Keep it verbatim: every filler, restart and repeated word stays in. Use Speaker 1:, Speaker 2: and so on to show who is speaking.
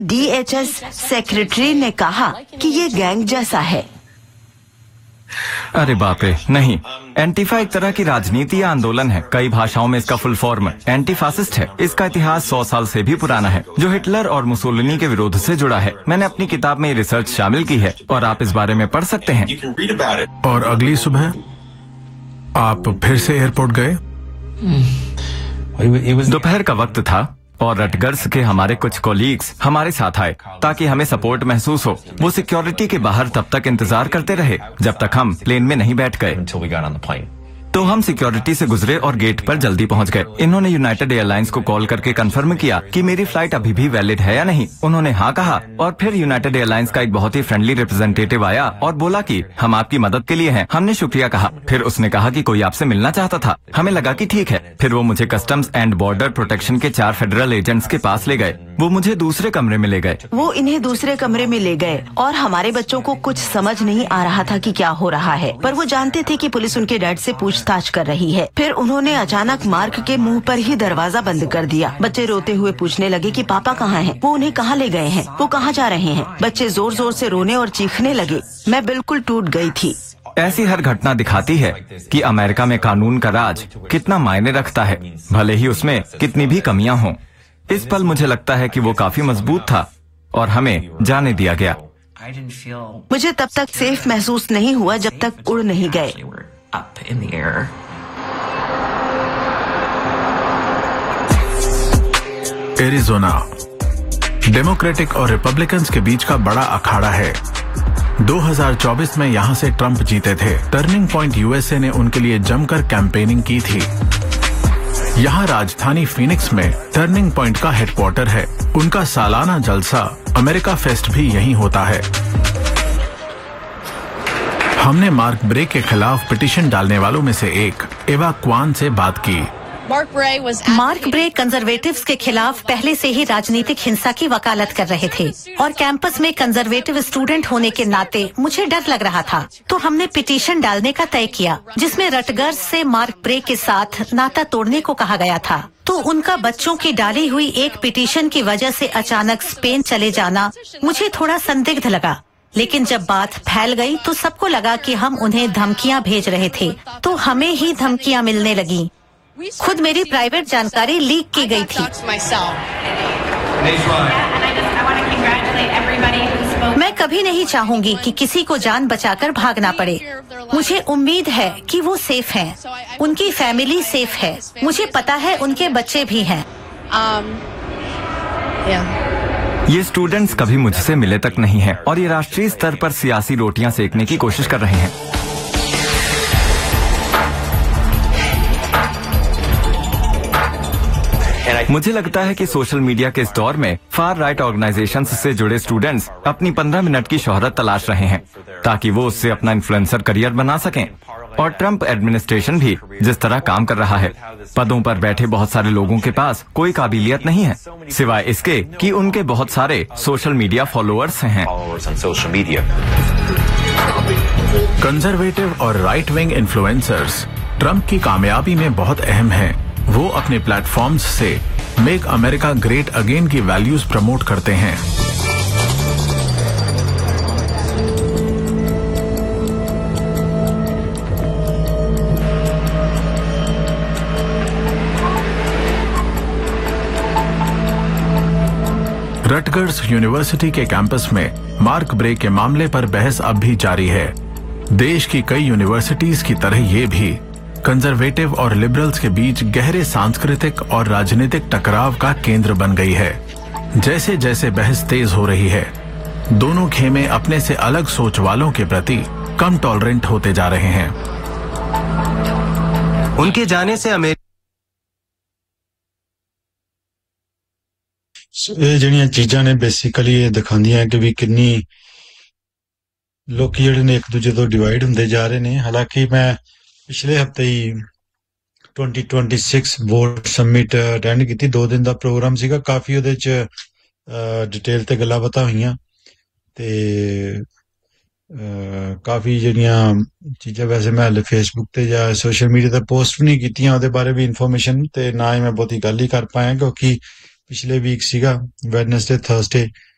Speaker 1: DHS secretary ने कहा कि ये गैंग जैसा है।
Speaker 2: अरे बाप रे, नहीं। एंटीफा एक तरह की राजनीति या आंदोलन है। कई भाषाओं में इसका फुल फॉर्म एंटी फासिस्ट है। इसका इतिहास सौ साल से भी पुराना है, जो हिटलर और मुसोलिनी के विरोध से जुड़ा है। मैंने अपनी किताब में ये रिसर्च शामिल की है और आप इस बारे में पढ़ सकते हैं।
Speaker 3: और अगली सुबह आप फिर से एयरपोर्ट गए?
Speaker 2: दोपहर का वक्त था और रटगर्स के हमारे कुछ कोलीग्स हमारे साथ आए ताकि हमें सपोर्ट महसूस हो। वो सिक्योरिटी के बाहर तब तक इंतजार करते रहे जब तक हम प्लेन में नहीं बैठ गए। तो हम सिक्योरिटी से गुजरे और गेट पर जल्दी पहुंच गए। इन्होंने यूनाइटेड एयरलाइंस को कॉल करके कंफर्म किया कि मेरी फ्लाइट अभी भी वैलिड है या नहीं। उन्होंने हाँ कहा और फिर यूनाइटेड एयरलाइंस का एक बहुत ही फ्रेंडली रिप्रेजेंटेटिव आया और बोला कि हम आपकी मदद के लिए हैं। हमने शुक्रिया कहा। फिर उसने कहा कि कोई आपसे मिलना चाहता था। हमें लगा कि ठीक है। फिर वो मुझे कस्टम्स एंड बॉर्डर प्रोटेक्शन के चार फेडरल एजेंट्स के पास ले गए। वो मुझे दूसरे कमरे में ले गए।
Speaker 1: वो इन्हें दूसरे कमरे में ले गए और हमारे बच्चों को कुछ समझ नहीं आ रहा था कि क्या हो रहा है, पर वो जानते थे कि पुलिस उनके डैड से पूछताछ कर रही है। फिर उन्होंने अचानक मार्क के मुंह पर ही दरवाजा बंद कर दिया। बच्चे रोते हुए पूछने लगे कि पापा कहाँ हैं? वो उन्हें कहाँ ले गए हैं? वो कहाँ जा रहे हैं? बच्चे जोर जोर से रोने और चीखने लगे। मैं बिल्कुल टूट गई थी।
Speaker 2: ऐसी हर घटना दिखाती है कि अमेरिका में कानून का राज कितना मायने रखता है, भले ही उसमें कितनी भी कमियां हों। इस पल मुझे लगता है कि वो काफी मजबूत था और हमें जाने दिया गया।
Speaker 1: मुझे तब तक सेफ महसूस नहीं हुआ जब तक उड़ नहीं गए।
Speaker 3: एरिज़ोना डेमोक्रेटिक और रिपब्लिकन्स के बीच का बड़ा अखाड़ा है। दो हज़ार चौबीस में यहां से ट्रंप जीते थे। टर्निंग पॉइंट यूएसए ने उनके लिए जमकर कैंपेनिंग की थी। यहाँ राजधानी फीनिक्स में टर्निंग पॉइंट का हेडक्वार्टर है। उनका सालाना जलसा अमेरिका फेस्ट भी यहीं होता है। हमने मार्क ब्रे के खिलाफ पिटीशन डालने वालों में से एक एवा क्वान से बात की।
Speaker 4: मार्क ब्रे कंजर्वेटिव्स के खिलाफ पहले से ही राजनीतिक हिंसा की वकालत कर रहे थे और कैंपस में कंजर्वेटिव स्टूडेंट होने के नाते मुझे डर लग रहा था। तो हमने पिटीशन डालने का तय किया जिसमें रटगर्स से मार्क ब्रे के साथ नाता तोड़ने को कहा गया था। तो उनका बच्चों की डाली हुई एक पिटीशन की वजह से अचानक स्पेन चले जाना मुझे थोड़ा संदिग्ध लगा। लेकिन जब बात फैल गई तो सबको लगा कि हम उन्हें धमकियां भेज रहे थे, तो हमें ही धमकियां मिलने लगी। खुद मेरी प्राइवेट जानकारी लीक की गई थी। मैं कभी नहीं चाहूंगी कि किसी को जान बचाकर भागना पड़े। मुझे उम्मीद है कि वो सेफ हैं, उनकी फैमिली सेफ है। मुझे पता है उनके बच्चे भी हैं।
Speaker 2: ये स्टूडेंट्स कभी मुझसे मिले तक नहीं हैं और ये राष्ट्रीय स्तर पर सियासी रोटियां सेकने की कोशिश कर रहे हैं। मुझे लगता है कि सोशल मीडिया के इस दौर में फार राइट ऑर्गेनाइजेशंस से जुड़े स्टूडेंट्स अपनी पंद्रह मिनट की शोहरत तलाश रहे हैं ताकि वो उससे अपना इन्फ्लुएंसर करियर बना सकें। और ट्रंप एडमिनिस्ट्रेशन भी जिस तरह काम कर रहा है, पदों पर बैठे बहुत सारे लोगों के पास कोई काबिलियत नहीं है सिवाय इसके कि उनके बहुत सारे सोशल मीडिया फॉलोअर्स हैं।
Speaker 3: कंजर्वेटिव और राइट विंग इन्फ्लुएंसर्स ट्रंप की कामयाबी में बहुत अहम हैं। वो अपने प्लेटफॉर्म्स से मेक अमेरिका ग्रेट अगेन की वैल्यूज प्रमोट करते हैं। रटगर्स यूनिवर्सिटी के कैंपस में मार्क ब्रे के मामले पर बहस अब भी जारी है। देश की कई यूनिवर्सिटीज की तरह ये भी कंजर्वेटिव और लिबरल्स के बीच गहरे सांस्कृतिक और राजनीतिक टकराव का केंद्र बन गई है। जैसे जैसे बहस तेज हो रही है, दोनों खेमे अपने से अलग सोच वालों के प्रति कम टॉलरेंट होते जा रहे हैं।
Speaker 5: उनके जाने से अमेरिका
Speaker 6: ਇਹ ਜਿਹੜੀਆਂ ਚੀਜ਼ਾਂ ਨੇ ਬੇਸਿਕਲੀ ਇਹ ਦਿਖਾਉਂਦੀਆਂ ਕਿ ਵੀ ਕਿੰਨੀ ਲੋਕ ਜਿਹੜੇ ਨੇ ਇੱਕ ਦੂਜੇ ਤੋਂ ਡਿਵਾਈਡ ਹੁੰਦੇ ਜਾ ਰਹੇ ਨੇ। ਹਾਲਾਂਕਿ ਮੈਂ ਪਿਛਲੇ ਹਫਤੇ ਹੀ twenty twenty-six vote summit attend ਕੀਤੀ। ਦੋ ਦਿਨ ਦਾ ਪ੍ਰੋਗਰਾਮ ਸੀਗਾ, ਕਾਫੀ ਉਹਦੇ ਚ ਡਿਟੇਲ ਤੇ ਗੱਲਾਂ ਬਾਤਾਂ ਹੋਈਆਂ ਤੇ ਕਾਫੀ ਜਿਹੜੀਆਂ ਚੀਜ਼ਾਂ ਵੈਸੇ ਮੈਂ ਹਾਲੇ ਫੇਸਬੁੱਕ ਤੇ ਜਾਂ ਸੋਸ਼ਲ ਮੀਡੀਆ ਤੇ ਪੋਸਟ ਵੀ ਨਹੀਂ ਕੀਤੀਆਂ ਉਹਦੇ ਬਾਰੇ ਵੀ ਇਨਫੋਰਮੇਸ਼ਨ, ਤੇ ਨਾ ਹੀ ਮੈਂ ਬਹੁਤੀ ਗੱਲ ਹੀ ਕਰ ਪਾਇਆ ਕਿਉਂਕਿ ਪਿਛਲੇ ਵੀਕ ਸੀਗਾ ਵੈਡਨਸਡੇ ਥਰਸਡੇ